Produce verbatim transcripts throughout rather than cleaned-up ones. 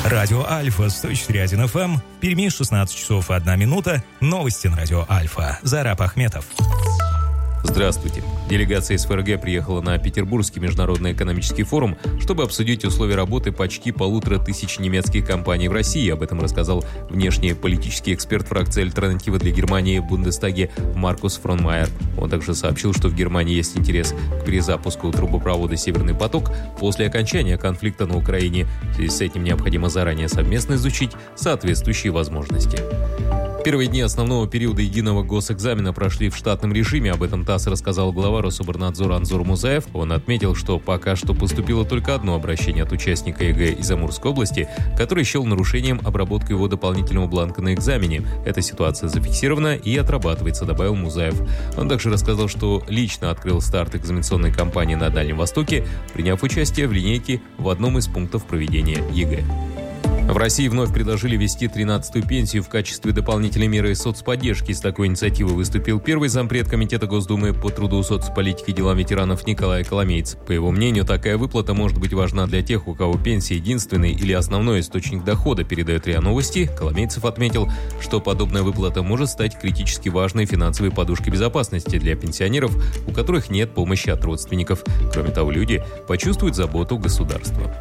Радио Альфа, сто четыре и один эф эм, в Перми шестнадцать часов и одна минута. Новости на Радио Альфа. Зараб Ахметов. Здравствуйте. Делегация из эф эр гэ приехала на Петербургский международный экономический форум, чтобы обсудить условия работы почти полутора тысяч немецких компаний в России. Об этом рассказал внешнеполитический эксперт фракции «Альтернатива для Германии» в Бундестаге Маркус Фронмайер. Он также сообщил, что в Германии есть интерес к перезапуску трубопровода «Северный поток» после окончания конфликта на Украине. В связи с этим необходимо заранее совместно изучить соответствующие возможности. Первые дни основного периода единого госэкзамена прошли в штатном режиме. Об этом ТАСС рассказал глава Рособорнадзора Анзор Музаев. Он отметил, что пока что поступило только одно обращение от участника ЕГЭ из Амурской области, который счел нарушением обработку его дополнительного бланка на экзамене. Эта ситуация зафиксирована и отрабатывается, добавил Музаев. Он также рассказал, что лично открыл старт экзаменационной кампании на Дальнем Востоке, приняв участие в линейке в одном из пунктов проведения ЕГЭ. В России вновь предложили ввести тринадцатую пенсию в качестве дополнительной меры соцподдержки. С такой инициативой выступил первый зампред Комитета Госдумы по труду, соцполитике и делам ветеранов Николай Коломейц. По его мнению, такая выплата может быть важна для тех, у кого пенсия единственный или основной источник дохода, передает РИА Новости. Коломейцев отметил, что подобная выплата может стать критически важной финансовой подушкой безопасности для пенсионеров, у которых нет помощи от родственников. Кроме того, люди почувствуют заботу государства.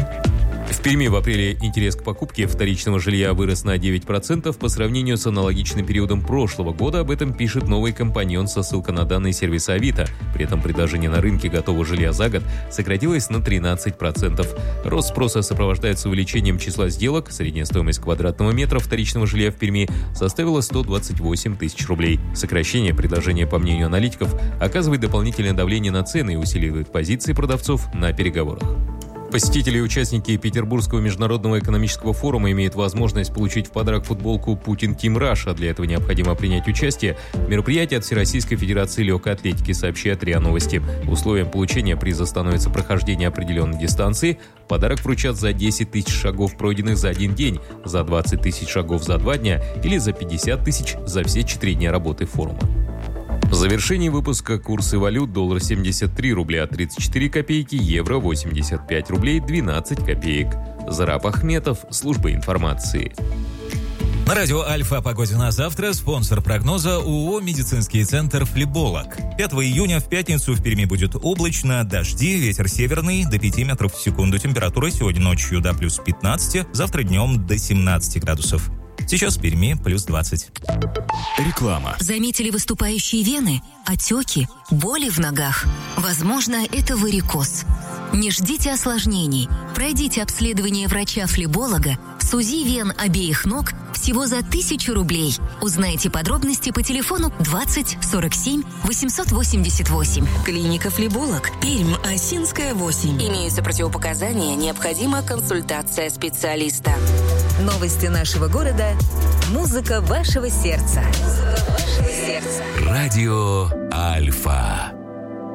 В Перми в апреле интерес к покупке вторичного жилья вырос на девять процентов по сравнению с аналогичным периодом прошлого года. Об этом пишет новый компаньон со ссылкой на данные сервиса Авито. При этом предложение на рынке готового жилья за год сократилось на тринадцать процентов. Рост спроса сопровождается увеличением числа сделок. Средняя стоимость квадратного метра вторичного жилья в Перми составила сто двадцать восемь тысяч рублей. Сокращение предложения, по мнению аналитиков, оказывает дополнительное давление на цены и усиливает позиции продавцов на переговорах. Посетители и участники Петербургского международного экономического форума имеют возможность получить в подарок футболку «Путин Тим Раша». Для этого необходимо принять участие в мероприятии от Всероссийской Федерации легкой атлетики, сообщает РИА Новости. Условием получения приза становится прохождение определенной дистанции. Подарок вручат за десять тысяч шагов, пройденных за один день, за двадцать тысяч шагов за два дня или за пятьдесят тысяч за все четыре дня работы форума. В завершении выпуска курсы валют: доллар семьдесят три рубля тридцать четыре копейки, евро восемьдесят пять рублей двенадцать копеек. Зараб Ахметов, служба информации. На радио Альфа о погоде на завтра. Спонсор прогноза ООО «Медицинский центр Флеболог». пятого июня в пятницу в Перми будет облачно, дожди, ветер северный до пяти метров в секунду. Температура сегодня ночью до плюс пятнадцати, завтра днем до семнадцати градусов. Сейчас в Перми плюс двадцать. Реклама. Заметили выступающие вены, отеки, боли в ногах? Возможно, это варикоз. Не ждите осложнений. Пройдите обследование врача-флеболога с УЗИ вен обеих ног всего за тысячу рублей. Узнайте подробности по телефону двадцать сорок семь восемьсот восемьдесят восемь. Клиника «Флеболог», Пермь, Осинская, восемь. Имеются противопоказания, необходима консультация специалиста. Новости нашего города. Музыка вашего сердца. Радио Альфа.